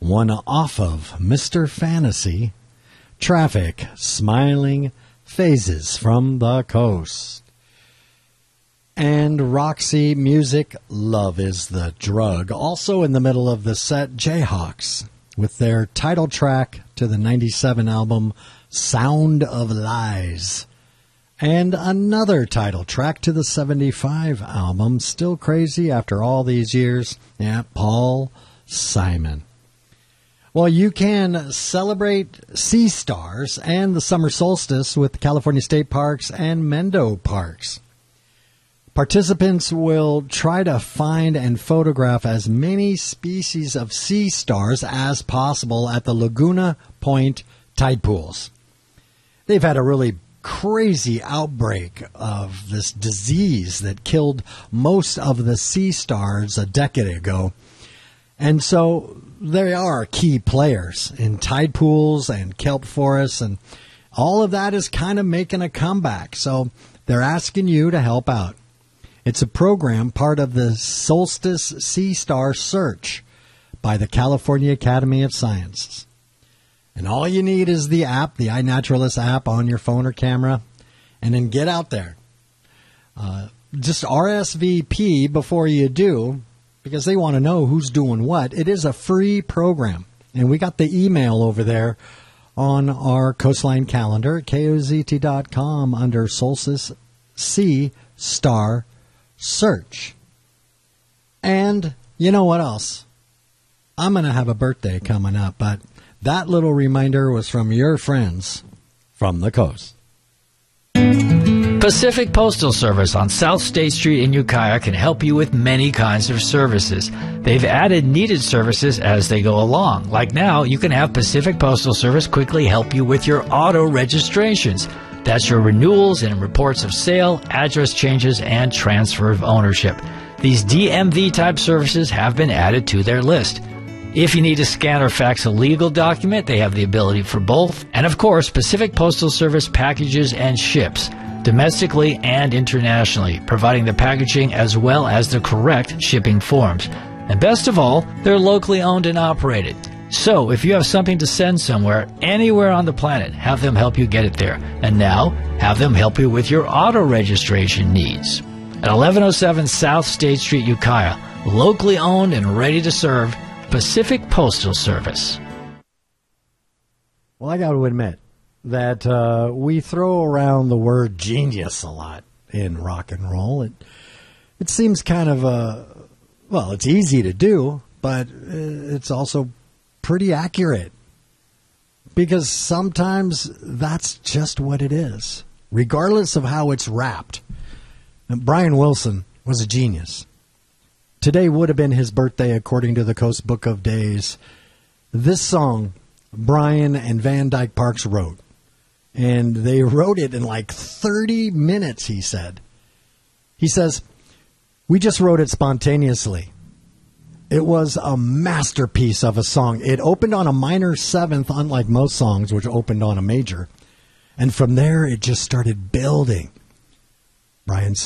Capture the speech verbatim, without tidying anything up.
one off of Mister Fantasy, Traffic, Smiling Phases from the Coast. And Roxy Music, Love is the Drug. Also in the middle of the set, Jayhawks, with their title track to the ninety-seven album, Sound of Lies. And another title track to the seventy-five album, Still Crazy After All These Years. Yeah, Paul Simon. Well, you can celebrate sea stars and the summer solstice with California State Parks and Mendo Parks. Participants will try to find and photograph as many species of sea stars as possible at the Laguna Point tide pools. They've had a really crazy outbreak of this disease that killed most of the sea stars a decade ago. And so they are key players in tide pools and kelp forests, and all of that is kind of making a comeback. So they're asking you to help out. It's a program part of the Solstice Sea Star Search by the California Academy of Sciences. And all you need is the app, the iNaturalist app on your phone or camera, and then get out there. Uh, just R S V P before you do, because they want to know who's doing what. It is a free program, and we got the email over there on our Coastline calendar at K O Z T dot com under Solstice Sea Star Search. And you know what else? I'm going to have a birthday coming up, but that little reminder was from your friends from the coast. Pacific Postal Service on South State Street in Ukiah can help you with many kinds of services. They've added needed services as they go along. Like now, you can have Pacific Postal Service quickly help you with your auto registrations. That's your renewals and reports of sale, address changes, and transfer of ownership. These D M V-type services have been added to their list. If you need to scan or fax a legal document, they have the ability for both. And of course, Pacific Postal Service packages and ships, domestically and internationally, providing the packaging as well as the correct shipping forms. And best of all, they're locally owned and operated. So if you have something to send somewhere, anywhere on the planet, have them help you get it there. And now, have them help you with your auto registration needs. At eleven oh seven South State Street, Ukiah, locally owned and ready to serve, Pacific Postal Service. Well, I got to admit that uh, we throw around the word genius a lot in rock and roll. It it seems kind of a, well, it's easy to do, but it's also pretty accurate, because sometimes that's just what it is, regardless of how it's wrapped. And Brian Wilson was a genius. Today would have been his birthday, according to the Coast Book of Days. This song, Brian and Van Dyke Parks wrote, and they wrote it in like thirty minutes, he said. He says, we just wrote it spontaneously. It was a masterpiece of a song. It opened on a minor seventh, unlike most songs, which opened on a major. And from there, it just started building. Brian